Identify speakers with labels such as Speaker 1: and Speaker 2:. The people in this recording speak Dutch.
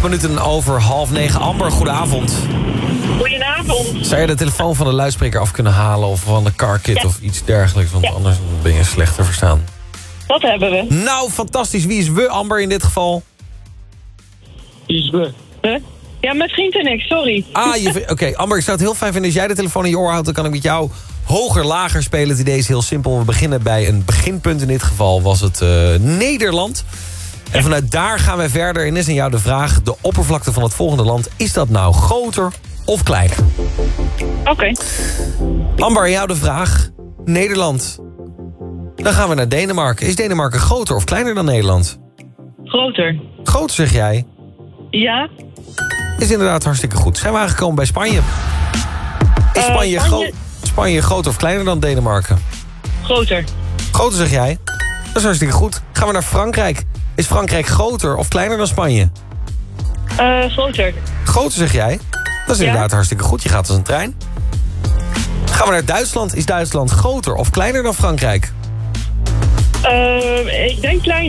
Speaker 1: minuten over 8:30. Amber, goedenavond.
Speaker 2: Goedenavond.
Speaker 1: Zou je de telefoon van de luidspreker af kunnen halen... of van de carkit of iets dergelijks? Want anders ben je slecht te verstaan.
Speaker 2: Dat hebben we.
Speaker 1: Nou, fantastisch. Wie is we, Amber, in dit geval?
Speaker 3: Is we.
Speaker 2: Huh? Ja, mijn vriend en ik, sorry.
Speaker 1: Oké, Amber, ik zou het heel fijn vinden als jij de telefoon in je oor houdt. Dan kan ik met jou hoger-lager spelen. Het idee is heel simpel. We beginnen bij een beginpunt. In dit geval was het Nederland. En vanuit daar gaan we verder. En is aan jou de vraag, de oppervlakte van het volgende land... is dat nou groter of kleiner?
Speaker 2: Oké.
Speaker 1: Amber, aan jou de vraag. Nederland. Dan gaan we naar Denemarken. Is Denemarken groter of kleiner dan Nederland?
Speaker 2: Groter.
Speaker 1: Groter, zeg jij?
Speaker 2: Ja.
Speaker 1: Is inderdaad hartstikke goed. Zijn we aangekomen bij Spanje? Is Spanje groter of kleiner dan Denemarken?
Speaker 2: Groter.
Speaker 1: Groter, zeg jij? Dat is hartstikke goed. Gaan we naar Frankrijk. Is Frankrijk groter of kleiner dan Spanje?
Speaker 2: Groter.
Speaker 1: Groter, zeg jij? Dat is inderdaad hartstikke goed. Je gaat als een trein. Gaan we naar Duitsland. Is Duitsland groter of kleiner dan Frankrijk?
Speaker 2: Ik denk kleiner.